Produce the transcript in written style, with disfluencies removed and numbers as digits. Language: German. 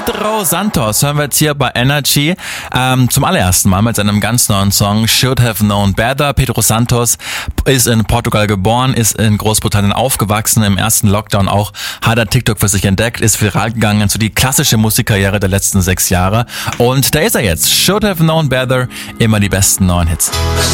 Pedro Santos hören wir jetzt hier bei Energy zum allerersten Mal mit seinem ganz neuen Song Should Have Known Better. Pedro Santos ist in Portugal geboren, ist in Großbritannien aufgewachsen, im ersten Lockdown auch hat er TikTok für sich entdeckt, ist viral gegangen zu die klassische Musikkarriere der letzten 6 Jahre und da ist er jetzt. Should Have Known Better, immer die besten neuen Hits.